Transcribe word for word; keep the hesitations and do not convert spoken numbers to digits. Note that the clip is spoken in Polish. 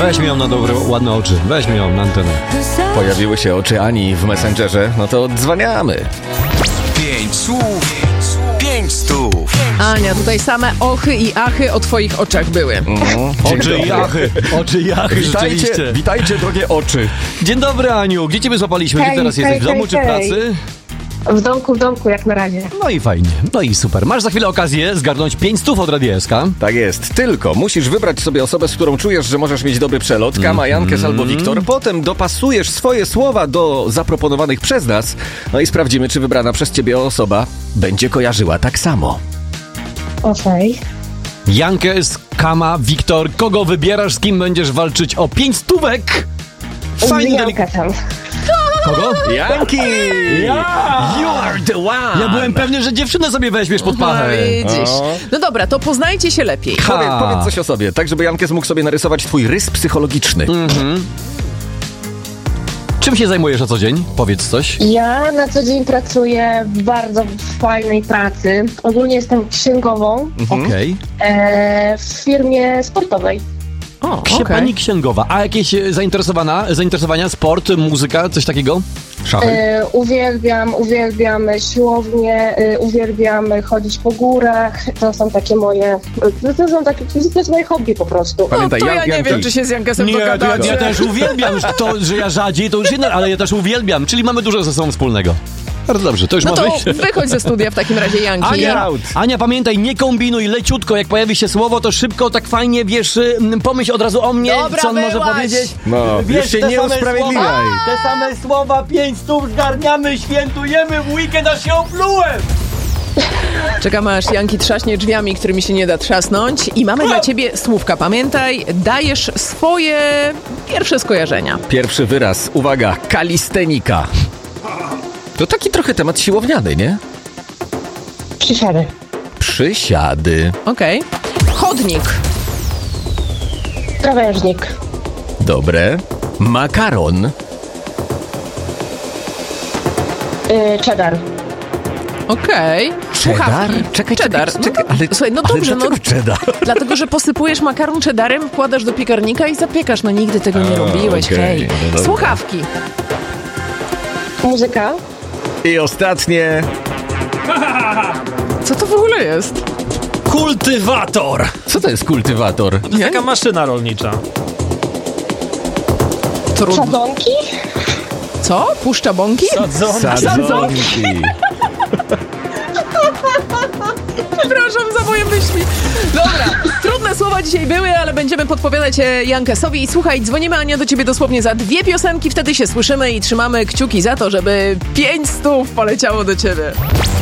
Weźmy ją na dobre, ładne oczy. Weźmy ją na antenę. Pojawiły się oczy Ani w Messengerze, no to odzwaniamy. Pięć słów, pięć stów. Ania, tutaj same ochy i achy o twoich oczach były. Mm, Oczy i achy. Oczy i achy, Witajcie, rzeczywiście. witajcie, drogie oczy. Dzień dobry, Aniu. Gdzie ciebie złapaliśmy? Gdzie Hej, teraz hej, jesteś? W domu hej, czy w hej. pracy? W domku, w domku, jak na razie. No i fajnie. No i super. Masz za chwilę okazję zgarnąć pięć stów od Radia S K. Tak jest, tylko musisz wybrać sobie osobę, z którą czujesz, że możesz mieć dobry przelot, Kama, Jankes albo Wiktor. Potem dopasujesz swoje słowa do zaproponowanych przez nas, no i sprawdzimy, czy wybrana przez ciebie osoba będzie kojarzyła tak samo. Okej. Jankes, Kama, Wiktor. Kogo wybierasz? Z kim będziesz walczyć o pięć stówek? Fajnie. Janka tam. Kogo? Janki! Ja! You are the one! Ja byłem pewny, że dziewczynę sobie weźmiesz pod No pachę. widzisz. O. No dobra, to poznajcie się lepiej. Ha. Powiedz, powiedz coś o sobie, tak żeby Jankes mógł sobie narysować twój rys psychologiczny. Czym się zajmujesz na co dzień? Powiedz coś. Ja na co dzień pracuję w bardzo fajnej pracy. Ogólnie jestem księgową Okej. e, w firmie sportowej. O, Księ- okej. Pani księgowa. A jakieś e, zainteresowana, zainteresowania? Sport, muzyka, coś takiego? Szachy? E, uwielbiam, uwielbiam siłownię, e, uwielbiam chodzić po górach. To są takie moje, to są takie, to jest moje hobby po prostu. No Pamiętaj, to ja Jan- nie Janki. wiem, czy się z Jankesem Nie, to ja, dogadacie. ja też uwielbiam to, że ja rzadziej, to już jedno, ale ja też uwielbiam. Czyli mamy dużo ze sobą wspólnego. Bardzo dobrze, to już No ma to wyjść. wychodź ze studia w takim razie, Janki. Ania, out. Ania, pamiętaj, nie kombinuj, leciutko, jak pojawi się słowo, to szybko, tak fajnie, wiesz, y, pomyśl od razu o mnie, Dobra, co on może byłaś. powiedzieć. No, już się te nie same usprawiedliwiaj. słowa, Te same słowa, pięć stów zgarniamy, świętujemy, w weekend aż się oplułem. Czekamy, aż Janki trzaśnie drzwiami, którymi się nie da trzasnąć. I mamy dla ciebie słówka. Pamiętaj, dajesz swoje pierwsze skojarzenia. Pierwszy wyraz, uwaga, kalistenika. To taki trochę temat siłowniany, nie? Przysiady. Przysiady. Okej. Chodnik. Krawężnik. Dobre. Makaron. E, cheddar. Okej. Cheddar? Słuchawki. Czekaj, cheddar. czekaj, czekaj, no, ale- Słuchaj, no ale dobrze, no. dlaczego cheddar? Dlatego, że posypujesz makaron cheddarem, wkładasz do piekarnika i zapiekasz. No nigdy tego nie A, robiłeś, okej, hej. no dobra. Słuchawki. Muzyka. I ostatnie. Co to w ogóle jest? Kultywator! Co to jest kultywator? To jest taka maszyna rolnicza. Trudno. Sadzonki. Co? Puszcza bąki? Sadzona. Sadzonki. Przepraszam za moje myśli. Dobra, trudne słowa dzisiaj były, ale będziemy podpowiadać je Jankesowi. I słuchaj, dzwonimy, Ania, do ciebie dosłownie za dwie piosenki, wtedy się słyszymy i trzymamy kciuki za to, żeby pięć stów poleciało do ciebie.